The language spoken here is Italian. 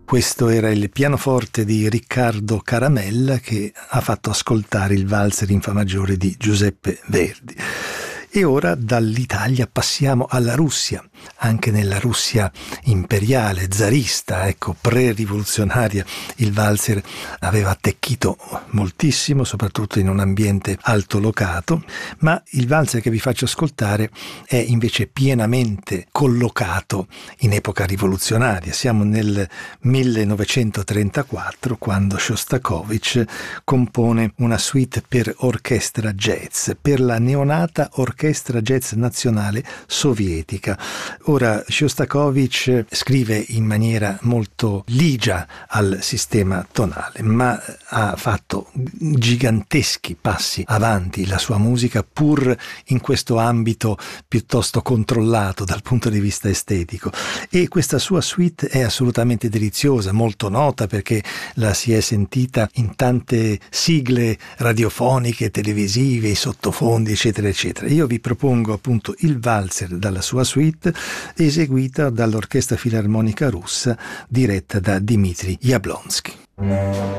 Questo era il pianoforte di Riccardo Caramella che ha fatto ascoltare il valzer in fa maggiore di Giuseppe Verdi. E ora dall'Italia passiamo alla Russia, anche nella Russia imperiale, zarista, pre-rivoluzionaria, il valzer aveva attecchito moltissimo, soprattutto in un ambiente altolocato, ma il valzer che vi faccio ascoltare è invece pienamente collocato in epoca rivoluzionaria. Siamo nel 1934, quando Shostakovich compone una suite per orchestra jazz, per la neonata Orchestra Jazz Nazionale Sovietica. Ora, Shostakovich scrive in maniera molto ligia al sistema tonale, ma ha fatto giganteschi passi avanti la sua musica, pur in questo ambito piuttosto controllato dal punto di vista estetico. E questa sua suite è assolutamente deliziosa, molto nota perché la si è sentita in tante sigle radiofoniche, televisive, i sottofondi, eccetera, eccetera. Io vi propongo appunto il valzer dalla sua suite, eseguita dall'Orchestra Filarmonica Russa diretta da Dmitri Jablonskij.